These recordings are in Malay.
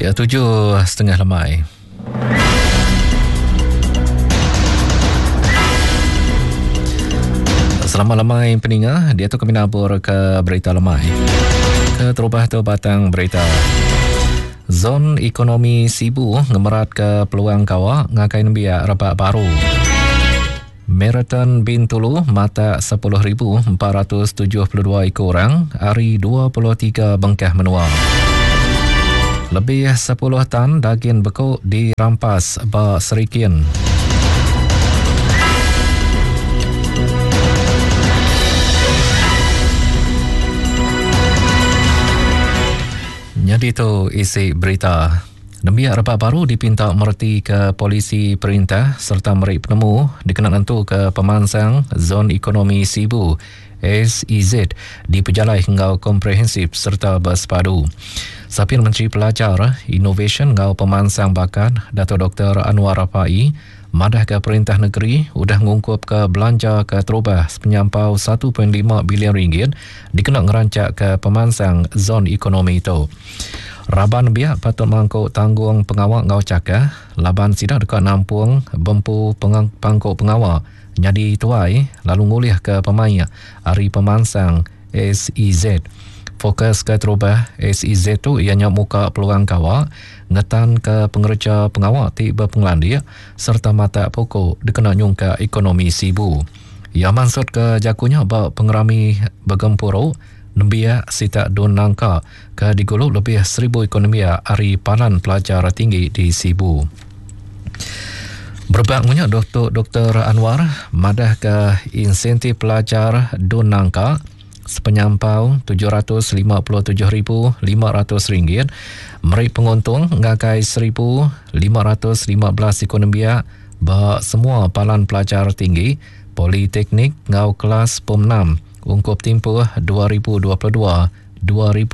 Ya, 7:30 Selamat lemai pendengar, dia tu kami nabur ke berita lemai. Ke terubah tu batang berita. Zon ekonomi Sibu ngemerat ke peluang kawak ngakai nembiak rebak baru. Marathon Bintulu mata 10,472 ekor orang, hari 23 bengkah menua. Lebih 10 tan daging beku dirampas ba Serikin. Jadi itu isi berita. Nembiak rebak baru dipinta mereti ke polisi perintah serta meri penemu dikenal tentu ke pemansang Zon Ekonomi Sibu SEZ di pejalai hingga komprehensif serta berpadu. Sapir Menteri Pelajar, Innovation ngau pemansang bakat Dato' Dr. Anwar Rafai madah ke perintah negeri udah ngungkup ke belanja ke terubah penyampau 1.5 bilion ringgit dikenal ngerancak ke pemansang zon ekonomi itu. Raban biak patut mangkuk tanggung pengawak ngau cakah, laban sidak dekat nampung bempu pangkuk pengawak nyadi tuai lalu ngulih ke pemain hari pemansang SEZ. Fokus ke terubah SEZ tu ianya muka peluang kawak, ngetan ke pengerja pengawak tiba penglandia serta mata pokok dikenal nyungka ekonomi Sibu. Ia maksud ke jakunya bawa pengerami bergempuru nembiak sita dun nangka ke diguluk lebih 1,000 ekonomia hari palan pelajar tinggi di Sibu. Berbangunnya Dr. Anwar madah ke insentif pelajar dun nangka sepenyampau RM757,500 meri penguntung ngakai 1,515 ekonomia bah semua palan pelajar tinggi politeknik ngau kelas POM 6 ungkup tempoh 2022-2025.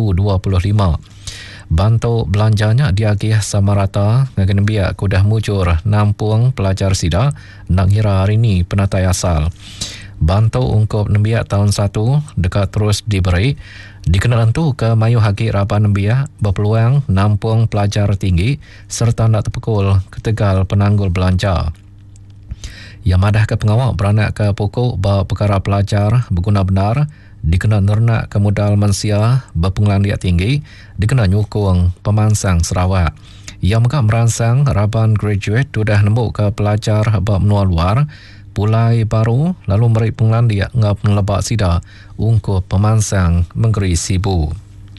Bantu belanjanya diagih sama rata ngakan biak kudah mujur nampung pelajar sida nak kira hari ini penatai asal. Bantu ungkup nembiak tahun 1 dekat terus diberi dikenal tentu ke mayu haki rapan nembiak berpeluang nampung pelajar tinggi serta nak terpukul ketegal penanggul belanja. Yang madah ke pengawal beranak ke pokok bahawa perkara pelajar berguna benar dikenal nernak ke modal mansia berpenglandiak tinggi dikenal nyukung pemansang Sarawak. Yang mereka merangsang raban graduate sudah nembuk ke pelajar bermenua luar pulai baru lalu meri penglandiak ngap ngelebak sida ungkup pemansang Menggeri Sibu.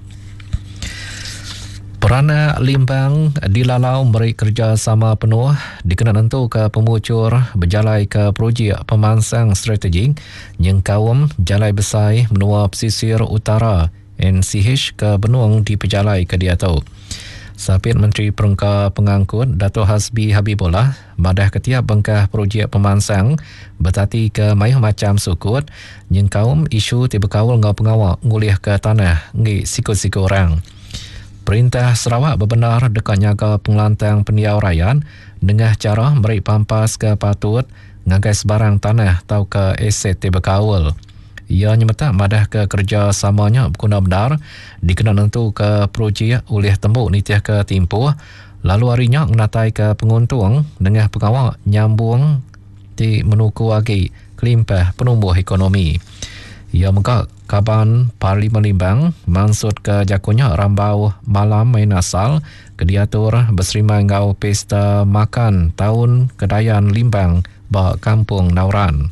Peranak Limbang dilalau meri kerjasama penuh dikenal tentu ke pemucur berjalai ke projek pemansang strategik yang kaum jalai besar menua pesisir utara NCH ke Benung di pejalai ke dia tu. Sapit Menteri Perangka Pengangkut Dato' Hasbi Habibullah madah ketiap bengkah projek pemansang bertati ke mayah macam sukut yang kaum isu tiba kawal ngau pengawak ngulih ke tanah ngi siku-siku orang. Perintah Sarawak berbenar dekat nyaga pengelantang pendiau rayan dengan cara meri pampas ke patut ngagai sebarang tanah atau ke aset tiba kawal. Ia nyemeta madah ke kerja samanya berguna benar dikenal tentu ke projek oleh tembuk nitiah ke timpuh lalu harinya menatai ke penguntung dengan pengawal nyambung di menuku lagi kelimpah penumbuh ekonomi. Ia mengak Kaban Parlimen Limbang maksud ke jakunya rambau malam main asal kediatur berserimai ngau pesta makan tahun Kedayan Limbang ba Kampung Nauran.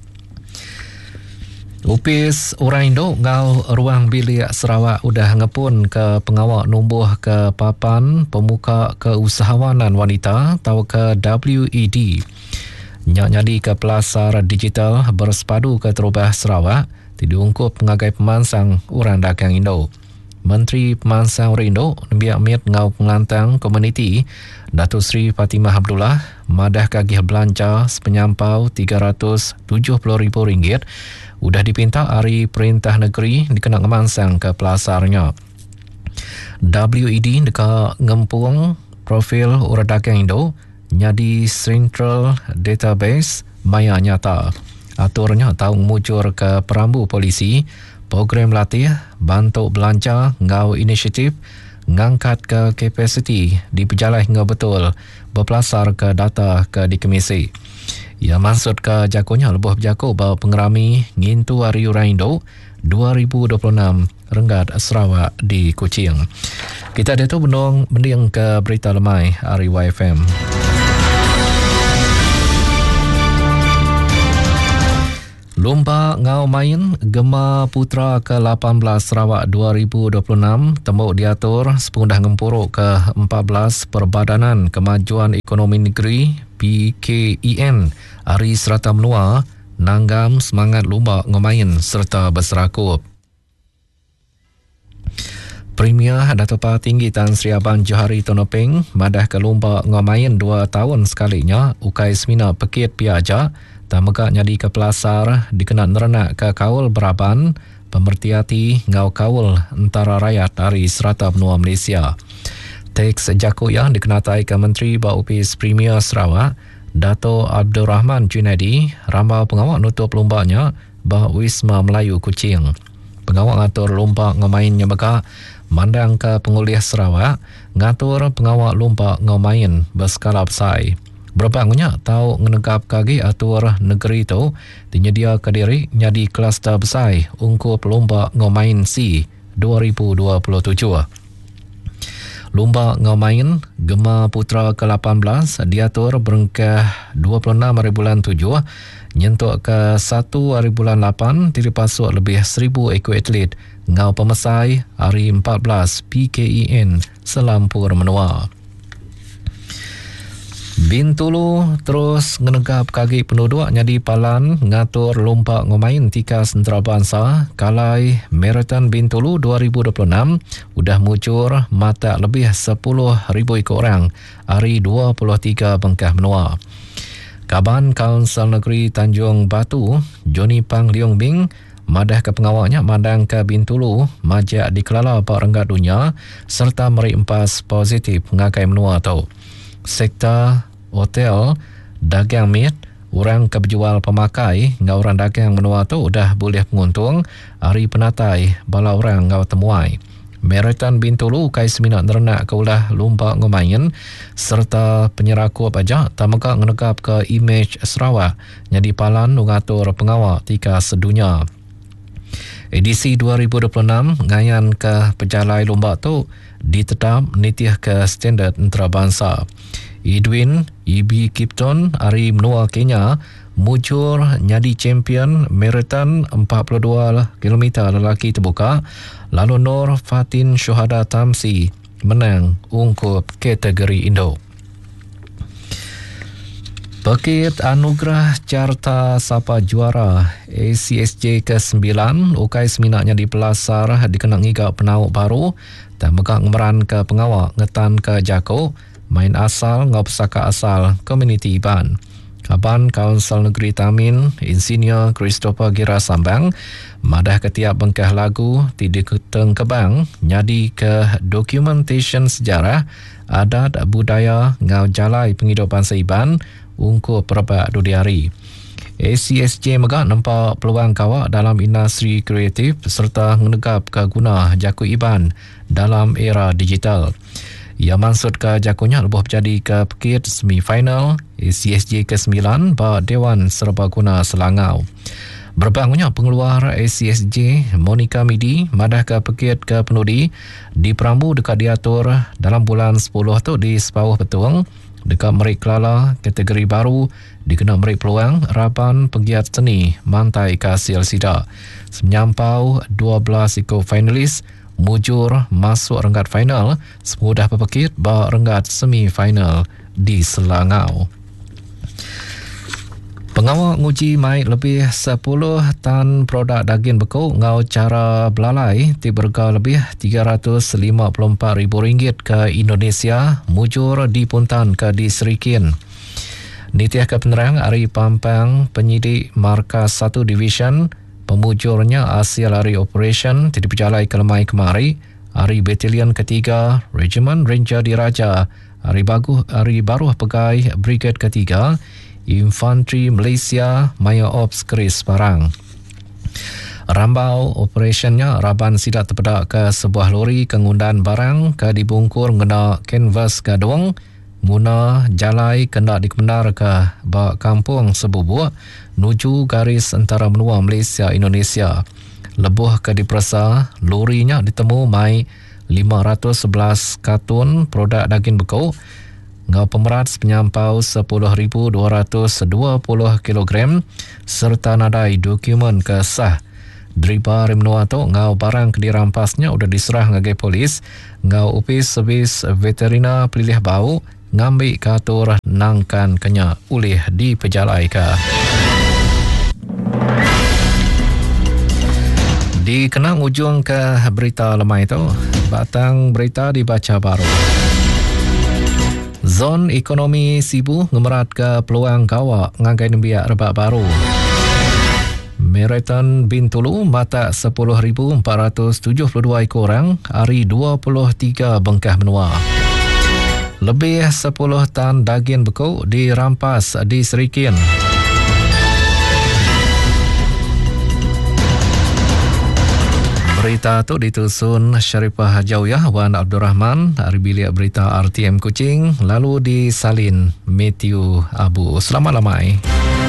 Upis orang Indo ngau ruang bilik Sarawak udah ngepun ke pengawal numbuh ke papan pemuka keusahawanan wanita atau ke WED. Nyadi ke pelasar digital bersepadu ke terubah Sarawak diungkup pengagai pemansang orang dagang Indo. Menteri Pemansang Orang Indo nembiak mit ngau pengelantang komuniti Datuk Seri Fatimah Abdullah madah kagih belanja sepenyampau RM370,000 udah dipinta hari perintah negeri dikenal ngemansang ke pelasarnya. WED dekat ngempung profil orang dagang Indo nyadi Central Database maya nyata. Aturnya tahu mujur ke perambu polisi, program latih, bantu belanja, ngau inisiatif, ngangkat ke kapasiti di pejalan hingga betul berpelasar ke data ke dikemisi. Ia maksud ke jakunya lebuh berjaku bahawa pengerami ngintu hari Uraindo 2026 Renggat Sarawak di Kuching. Kita ada tu bending ke berita lemai hari YFM. Lomba ngau main Gema Putra ke-18 Sarawak 2026 tembuk diatur sepundah ngempuruk ke-14 Perbadanan Kemajuan Ekonomi Negeri PKEN Hari Serata Menua nanggam semangat lomba ngemain serta berserakup. Premier Dato' Par Tinggi Tan Sri Abang Johari Tonopeng madah ke lomba ngemain 2 tahun sekalinya ukai semina Pekit Piaja tak megak nyadi ke pelasar dikenal nerenak ke kaul beraban pemertiati ngau kaul antara rakyat dari Serata Benua Malaysia. Teks jaku yang dikenatai ke Menteri Baupis Premier Sarawak Dato' Abdul Rahman Junaidi rambau pengawal nutup lombanya bah Wisma Melayu Kuching. Pengawal ngatur lomba ngemainnya megak mandang ke penguliah Sarawak ngatur pengawal lomba ngemain berskala besar. Berbangunnya tahu ngenegap kaki atur negeri itu dinyedia ke diri nyadi kluster besar ungkup lomba ngomain C 2027. Lomba ngomain Gema Putra ke-18 diatur berengkah 26 hari bulan 7 nyentuk ke 1 hari bulan 8 diripasuk lebih 1,000 ekor atlet ngau pemesai hari 14 PKEN Selampur Menua. Bintulu terus ngenegap kaki penduduk nyadi palan ngatur lomba ngomain tika sentera bangsa kalai Marathon Bintulu 2026 udah muncul mata lebih 10,000 ikut orang hari 23 Bengkah Menua. Kaban Kaunsil Negeri Tanjung Batu Johnny Pang Leong Bing madah ke pengawalnya madang ke Bintulu majak dikelala Pak Renggat Dunia serta meri empas positif ngakai menua tu. Sektor hotel, dagang mit, orang keberjual pemakai, ngau orang dagang menua tu dah boleh penguntung hari penatai bala orang ngau temuai. Marathon Bintulu kai seminat nerenak ke ulah lomba ngomain serta penyerakup aja tamaka ngenegap ke image Sarawak nyadi palan ngatur pengawal tika sedunia. Edisi 2026 ngayan ke pejalai lomba tu ditetap nitih ke standard antarabangsa. Edwin E.B. Kipton hari menua Kenya mujur nyadi champion marathon 42 km lelaki terbuka lalu Nur Fatin Syuhada Tamsi menang ungkup kategori Indo. Pekit Anugerah Carta Sapa Juara ACSJ ke-9 ukai seminatnya di pelasar dikenang hingga penauk baru dan megak ngemeran ke pengawal ngetan ke jako main asal ngau pesaka asal komuniti Iban. Kaban Kaunsil Negeri Tamin Insinyur Christopher Gira Sambang madah ketiap bengkah lagu tidak keteng kebang nyadi ke dokumentation sejarah adat budaya ngau jalai penghidupan seiban ungkup perebak dudiari. ACSJ megak nampak peluang kawak dalam industri kreatif serta menegap ke guna jaku Iban dalam era digital. Ia maksud ke jakunya lebuh berjadi ke Pekit semifinal ACSJ ke-9 ba Dewan Serbaguna Selangau. Berbangunnya pengeluar ACSJ Monica Midi madah ke Pekit ke Penudi di Perambu dekat diatur dalam bulan 10 tu di Sepauh Betung dekat Merik Kelala kategori baru dikena merik peluang Raban Pegiat Seni Mantai Kasil Sida. Menyampau 12 ikut finalis mujur masuk renggat final semudah Pepekit ba renggat semi-final di Selangau. Pengawal nguji mai lebih 10 tan produk daging beku ngau cara belalai tiberga lebih RM354,000 ke Indonesia mujur di Puntan ke di Serikin. Nitiah ke penerang Ari Pampang penyidik Markas 1 Division pemujurnya hasil hari operation tidak berjalai ke lemai kemari hari Batalion ketiga Regiment Ranger Diraja hari baru pegai Brigade ketiga Infantry Malaysia Maya Ops Keris Parang. Rambau operationnya Raban sidak terpedak ke sebuah lori kengundan barang ke dibungkur guna kanvas gadung guna jalai kendak dikemendar ke bak kampung Sebubuk nuju garis antara menua Malaysia Indonesia. Lebuh ke diperasa lorinya ditemu mai 511 kartun produk daging beku ngau pemerat penyampau 10,220 kilogram serta nadai dokumen kesah. Daripada Rimnua tu ngau barang dirampasnya udah diserah ngagai polis ngau upis servis veterina pelilih bau ngambil katur nangkan kenya ulih di pejalai ka. Dikenang ujung ke berita lemah itu, batang berita dibaca baru. Zon ekonomi Sibu ngemerat ke peluang kawak ngagai nembiak rebak baru. Marathon Bintulu mata 10,472 ekor orang, hari 23 bengkah menua. Lebih 10 tan daging beku dirampas di Serikin. Berita itu ditusun Syarifah Hajawiyah Wan Abdul Rahman dari bilik berita RTM Kuching, lalu disalin Matthew Abu. Selamat lamai.